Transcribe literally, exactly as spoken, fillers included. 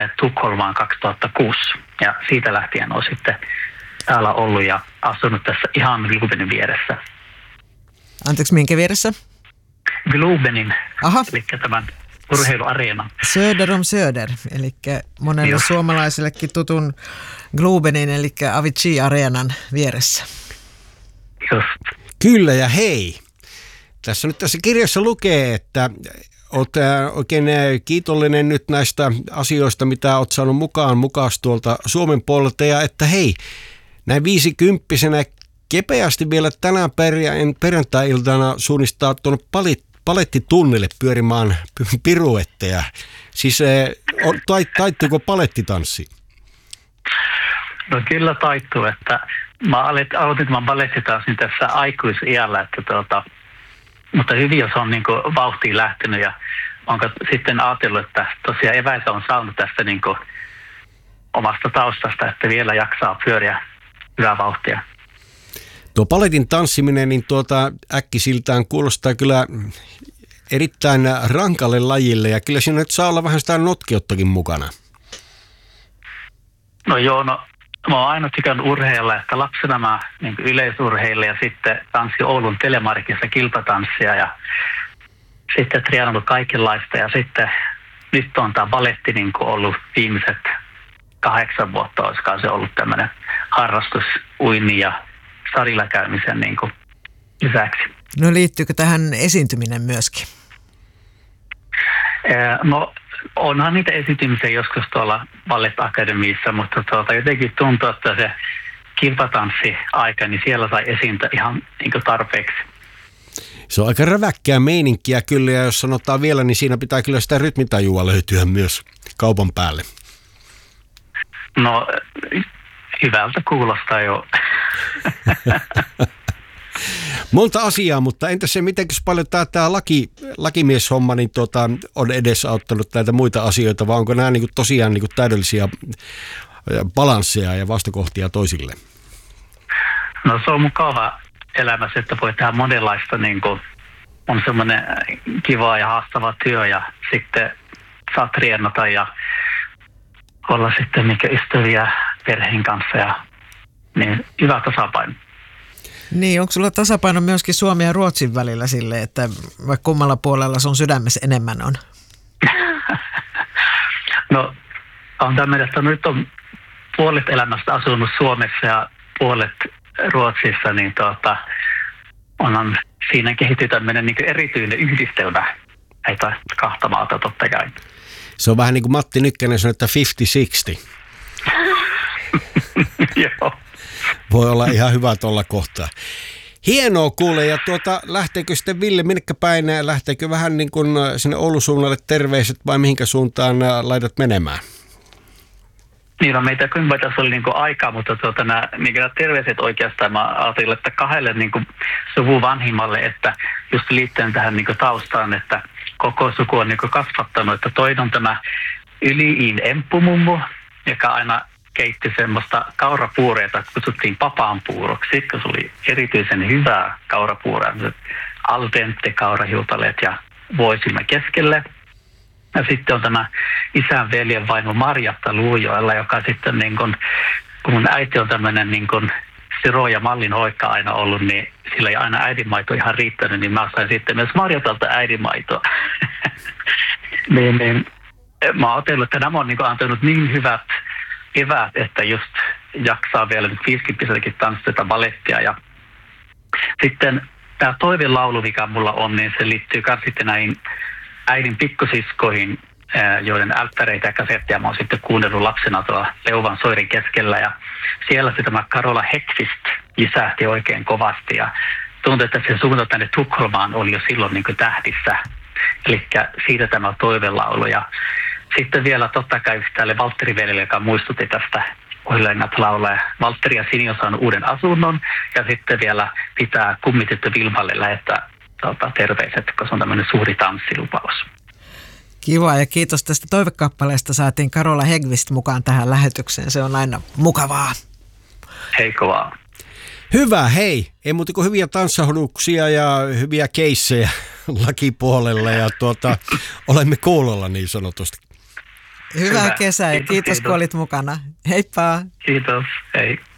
Tukholmaan kaksituhattakuusi ja siitä lähtien olen sitten täällä ollut ja asunut tässä ihan Globenin vieressä. Anteeksi, minkä vieressä? Globenin, Aha. eli tämän urheiluareena. Söder om Söder, eli monelle Joo. suomalaisellekin tutun Globenin, eli Avicii-areenan vieressä. Just. Kyllä ja hei. Tässä nyt tässä kirjassa lukee, että olet oikein kiitollinen nyt näistä asioista, mitä olet saanut mukaan mukaan tuolta Suomen puolelta ja että hei, näin viisikymppisenä kepeästi vielä tänään perjantai-iltana suunnistaa tuonne palit, palettitunnille pyörimään piruetteja. Siis taittuuko palettitanssi? No kyllä taittuu, että mä aloitin tämän balettitanssin tässä aikuisiällä, että tuota, mutta hyvin jos on niin kuin vauhtiin lähtenyt ja onko sitten ajatellut, että tosiaan eväitä on saanut tästä niin kuin omasta taustasta, että vielä jaksaa pyöriä hyvää vauhtia. Tuo paletin tanssiminen niin tuota äkkisiltään kuulostaa kyllä erittäin rankalle lajille ja kyllä siinä nyt saa olla vähän sitä notkeuttakin mukana. No joo, no mä oon aina tykännyt urheilla, että lapsena mä niin yleisurheilin ja sitten tanssi Oulun Telemarkissa kilpatanssia ja sitten treenannut kaikenlaista ja sitten nyt on tämä baletti niin ollut viimeiset kahdeksan vuotta, olisiko se ollut tämmöinen harrastus uinnin ja sarilla käymisen niin lisäksi. No liittyykö tähän esiintyminen myöskin? No onhan niitä esiintymisiä joskus tuolla Ballet-akademiissa, mutta tuota, jotenkin tuntuu, että se kilpatanssi-aika, niin siellä sai esiintyä ihan niin tarpeeksi. Se on aika räväkkää meininkiä kyllä, ja jos sanotaan vielä, niin siinä pitää kyllä sitä rytmitajua löytyä myös kaupan päälle. No, hyvältä kuulostaa jo. Monta asiaa, mutta entä se, miten paljon tämä, tämä laki, lakimieshomma niin tuota, on edesauttanut näitä muita asioita, vai onko nämä niin kuin tosiaan niin kuin täydellisiä balansseja ja vastakohtia toisille? No se on mukava elämässä, että voi tehdä monenlaista, niin kuin, on semmoinen kiva ja haastava työ ja sitten saa treenata ja olla sitten mikä ystäviä perheen kanssa ja niin hyvä tasapaino. Niin, onko sulla tasapaino myöskin Suomen ja Ruotsin välillä sille, että vaikka kummalla puolella sun sydämessä enemmän on? No, on tämmöinen, että nyt on puolet elämästä asunut Suomessa ja puolet Ruotsissa, niin tuota, onhan siinä kehittyy tämmöinen niin kuin erityinen yhdistelmä näitä kahta maata totta kai. Se on vähän niin kuin Matti Nykkänen sanoi, että viisikymmentä kuusikymmentä. Joo. Voi olla ihan hyvä tuolla kohtaa. Hienoa kuule, ja tuota, lähteekö sitten Ville minnekä päin, lähteekö vähän niin kuin sinne Oulun suunnalle terveiset vai mihinkä suuntaan laitat menemään? Niin, no meitä kyllä tässä oli niin kuin aikaa, mutta tuota, nämä, niin nämä terveiset oikeastaan mä ajattelin, että kahdelle niin kuin suvun vanhimmalle, että just liittyen tähän niin kuin taustaan, että koko suku on niin kuin kasvattanut, että toinen on tämä Yli-Iin Emppumummu, joka aina keitti semmoista kaurapuureita, kutsuttiin papaanpuuroksi, koska se oli erityisen hyvää kaurapuuraa, al dente kaurahiutaleet ja voisimme keskelle. Ja sitten on tämä isän veljen vaimo Marjatta Luujoella, joka sitten niin kun, kun mun äiti on tämmöinen niin kun Siro ja Mallin hoikka aina ollut, niin sillä ei aina äidinmaito ihan riittänyt, niin mä sain sitten myös Marjatalta äidinmaitoa. niin, niin, mä oon ajatellut, että nämä on niin kun antanut niin hyvät eväät, että just jaksaa vielä nyt viisikymppiselläkin tanssita balettia. Ja sitten tämä toivelaulu, mikä mulla on, niin se liittyy myös sitten näihin äidin pikkusiskoihin, joiden älppäreitä ja kasetteja mä oon sitten kuunnellut lapsena tuolla Leuvan soirin keskellä. Ja siellä se tämä Carola Häggkvist lisähti oikein kovasti. Ja tuntui, että se suunta tänne Tukholmaan oli jo silloin niin kuin tähdissä. Eli siitä tämä toivelaulu. Ja sitten vielä totta kai tälle Valtteri veljelle, joka muistutti tästä Oilengät laulaa. Valtteri ja Sini on saanut uuden asunnon ja sitten vielä pitää kummitettu Vilmalle lähettää tuota, terveiset, koska se on tämmöinen suuri tanssilupaus. Kiva ja kiitos tästä toivekappaleesta. Saatiin Carola Häggkvist mukaan tähän lähetykseen. Se on aina mukavaa. Hei kovaa. Hyvä, hei. Ei muuta kuin hyviä tanssahduksia ja hyviä keissejä lakipuolella ja tuota, olemme kuulolla niin sanotusti. Hyvää Hyvä. kesää ja Kiitos, kiitos, kiitos. kun olit mukana. Heippa! Kiitos, hei.